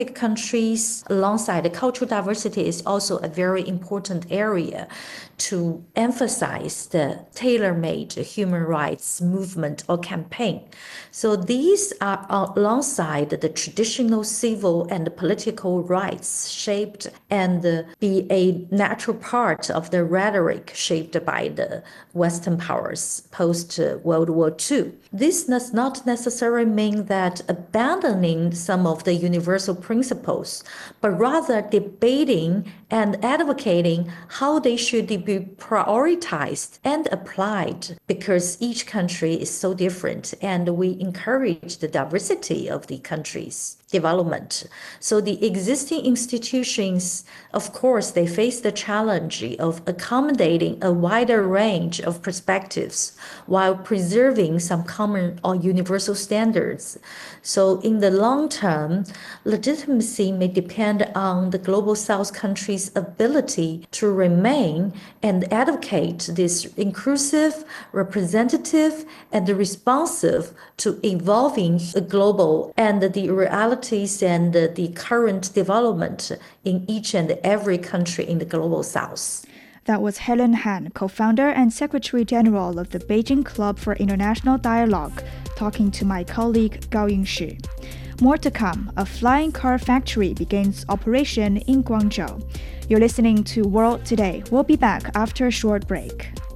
countries alongside the cultural diversity is also a very important area to emphasize the tailor-made human rights movement or campaign. So these are alongside the traditional civil and political rights shaped and be a natural part of the rhetoric shaped by the Western powers post-World War II. This does not necessarily mean that abandoning some of the universal principles, but rather debating and advocating how they should be prioritized and applied, because each country is so different and we encourage the diversity of the country's development. So the existing institutions, of course, they face the challenge of accommodating a wider range of perspectives while preserving some common or universal standards. So in the long term, legitimacy may depend on the Global South countries' ability to remain and advocate this inclusive, representative, and responsive to evolving global and the realities and the current development in each and every country in the Global South. That was Helen Han, co-founder and Secretary General of the Beijing Club for International Dialogue, talking to my colleague Gao Yingshi. More to come, a flying car factory begins operation in Guangzhou. You're listening to World Today. We'll be back after a short break.